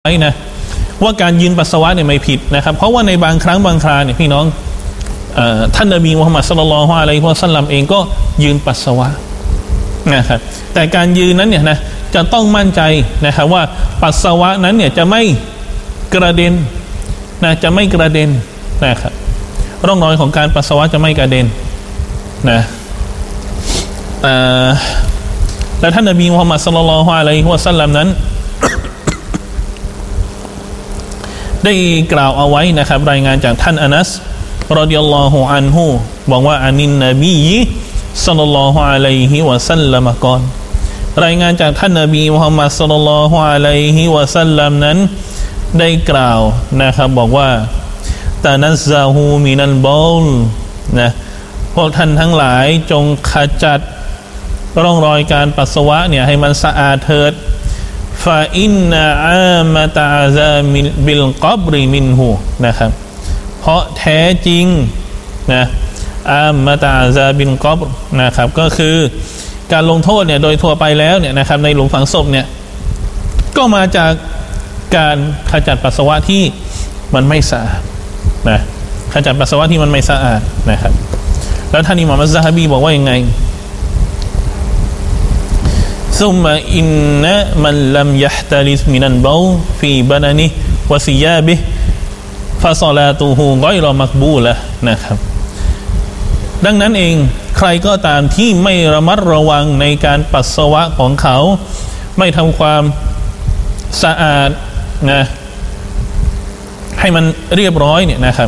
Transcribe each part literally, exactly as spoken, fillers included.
ไว้นะว่าการยืนปัสสาวะเนี่ยไม่ผิดนะครับเพราะว่าในบางครั้งบางคราเนี่ยพี่น้องเอ่อท่านนบีมุฮัมมัดศ็อลลัลลอฮุอะลัยฮิวะซัลลัมเองก็ยืนปัสสาวะนะครับแต่การยืนนั้นเนี่ยนะจะต้องมั่นใจนะครับว่าปัสสาวะนั้นเนี่ยจะไม่กระเด็นนะจะไม่กระเด็นนะครับร่องรอยของการปัสสาวะจะไม่กระเด็นนะเอ่อและท่านนบีมุฮัมมัดศ็อลลัลลอฮุอะลัยฮิวะซัลลัมนั้นได้กล่าวเอาไว้นะครับรายงานจากท่านอานัสรอฎิยัลลอฮุอันฮุบอกว่าอานินนบีศ็อลลัลลอฮุอะลัยฮิวะซัลลัมกล่าวรายงานจากท่านนบีมุฮัมมัดศ็อลลัลลอฮุอะลัยฮิวะซัลลัมนั้นได้กล่าวนะครับบอกว่าตะนัซซะฮูมินัลบอลนะพวกท่านทั้งหลายจงขจัดร่องรอยการปัสสาวะเนี่ยให้มันสะอาดเถิดฟาอินนาอามะตะอาซาบิลกับริมินฮูนะครับเพราะแท้จริงนะอามะตะอาซาบิลกับรนะครับก็คือการลงโทษเนี่ยโดยทั่วไปแล้วเนี่ยนะครับในหลุมฝังศพเนี่ยก็มาจากการขจัดปัสสาวะที่มันไม่สะอาดนะขจัดปัสสาวะที่มันไม่สะอาดนะครับแล้วท่านอิหม่ามอัซซะฮะบีบอกว่ายังไงซุมมะอินนะมันลัมยะฮ์ตะลิสมินัลเบาฟีบะนะนิวะซิยาบิฟะศอลาตุฮูฆอยรอมักบูละนะครับดังนั้นเองใครก็ตามที่ไม่ระมัดระวังในการปัสสาวะของเขาไม่ทำความสะอาดนะให้มันเรียบร้อยเนี่ยนะครับ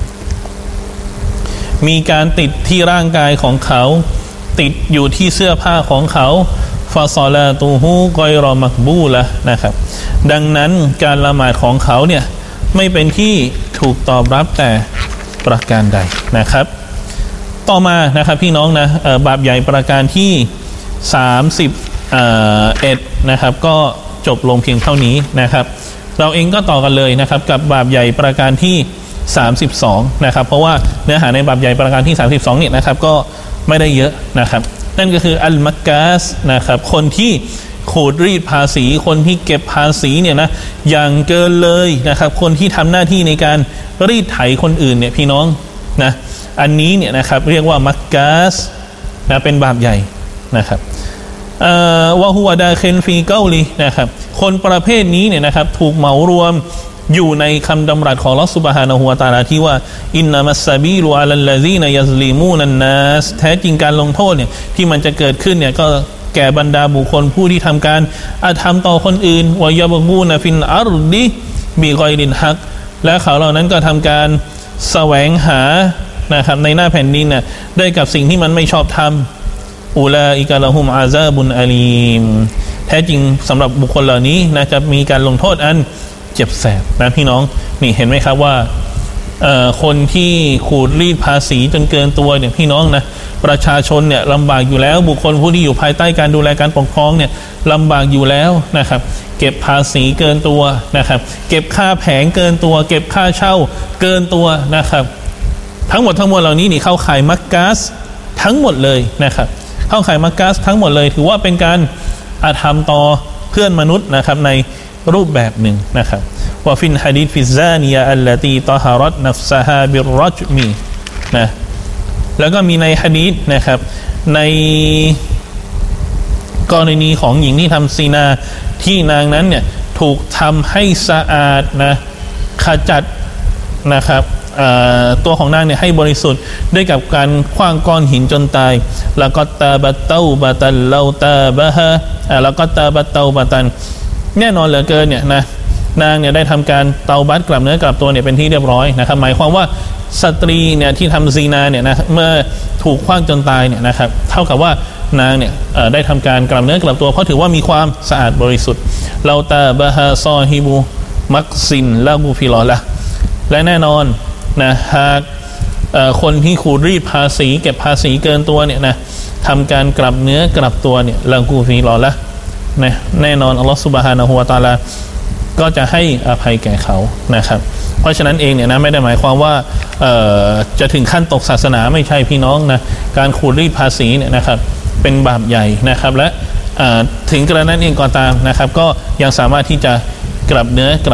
มีการติดที่ร่างกายของเขาติดอยู่ที่เสื้อผ้าของเขาฟาซอลาตูฮูกอยรอมักบูละนะครับดังนั้นการละหมาดของเขาเนี่ยไม่เป็นที่ถูกตอบรับแต่ประการใดนะครับต่อมานะครับพี่น้องนะบาปใหญ่ประการที่สามสิบเอ็ดนะครับก็จบลงเพียงเท่านี้นะครับเราเองก็ต่อกันเลยนะครับกับบาปใหญ่ประการที่สามสิบสองนะครับเพราะว่าเนื้อหาในบาปใหญ่ประการที่สามสิบสองเนี่ยนะครับก็ไม่ได้เยอะนะครับนั่นก็คืออัลมักกาสนะครับคนที่ขูดรีดภาษีคนที่เก็บภาษีเนี่ยนะอย่างเกินเลยนะครับคนที่ทำหน้าที่ในการรีดไถคนอื่นเนี่ยพี่น้องนะอันนี้เนี่ยนะครับเรียกว่ามักกาสนะเป็นบาปใหญ่นะครับเอ่อวะฮุวะดาคิลฟีเกาลินะครับคนประเภทนี้เนี่ยนะครับถูกเหมารวมอยู่ในคำดำรัสของอัลเลาะห์ซุบฮานะฮูวะตะอาลาที่ว่าอินนามัสซะบีลุอะลัลลซีนะยัซลิมูนันนัสแท้จริงการลงโทษเนี่ยที่มันจะเกิดขึ้นเนี่ยก็แก่บรรดาบุคคลผู้ที่ทำการอาธรรมต่อคนอื่นวะยะบกูนะฟินอัรฎิบิกอยรินฮักและเขาเหล่านั้นก็ทำการแสวงหานะครับในหน้าแผ่นดินน่ะได้กับสิ่งที่มันไม่ชอบธรรมอูลาอิกะละฮุมอาซาบุนอาลีมแท้จริงสำหรับบุคคลเหล่านี้นะจะมีการลงโทษอันเจ็บแสบนะพี่น้องนี่เห็นไหมครับว่าคนที่ขูดรีดภาษีจนเกินตัวเนี่ยพี่น้องนะประชาชนเนี่ยลำบากอยู่แล้วบุคคลผู้ที่อยู่ภายใต้การดูแลการปกครองเนี่ยลำบากอยู่แล้วนะครับเก็บภาษีเกินตัวนะครับเก็บค่าแผงเกินตัวเก็บค่าเช่าเกินตัวนะครับทั้งหมดทั้งมวลเหล่านี้นี่เข้าข่ายมักกาสทั้งหมดเลยนะครับเข้าข่ายมักกาสทั้งหมดเลยถือว่าเป็นการอาธรรมต่อเพื่อนมนุษย์นะครับในรูปแบบหนึ่งนะครับว่าฟินฮะดีษฟิซานียะอัลลตีตะฮารัตนัฟซะฮาบิรรัจมีนะแล้วก็มีในหะดีษนะครับในกรณีของหญิงที่ทำซีนาที่นางนั้นเนี่ยถูกทำให้สะอาดนะขจัดนะครับตัวของนางเนี่ยให้บริสุทธิ์ด้วยกับการขว้างก้อนหินจนตายแล้วก็ตาบัตเตาบัตันเลาตาบะฮะแล้วก็ตาบัตเตาบัตันแน่นอนเหลือเกินเนี่ยนะนางเนี่ยได้ทำการเตาบัตกลับเนื้อกลับตัวเนี่ยเป็นที่เรียบร้อยนะครับหมายความว่าสตรีเนี่ยที่ทำซีนาเนี่ยนะเมื่อถูกขว้างจนตายเนี่ยนะครับเท่ากับว่านางเนี่ยได้ทำการกลับเนื้อกลับตัวเพราะถือว่ามีความสะอาดบริสุทธิ์เราตาบะฮะซอฮิบูมักซินละบูฟิลอละและแน่นอนนะหากคนที่ขูดรีดภาษีเก็บภาษีเกินตัวเนี่ยนะทำการกลับเนื้อกลับตัวเนี่ยละกูฟิลอละนะแน่นอนอัลลอฮฺซุบฮานะฮูวะตะอาลาก็จะให้อภัยแก่เขานะครับเพราะฉะนั้นเองเนี่ยนะไม่ได้หมายความว่าจะถึงขั้นตกศาสนาไม่ใช่พี่น้องนะการขูดรีดภาษีเนี่ยนะครับเป็นบาปใหญ่นะครับและถึงกระนั้นเองก็ตามนะครับก็ยังสามารถที่จะกลับเนื้อกลับ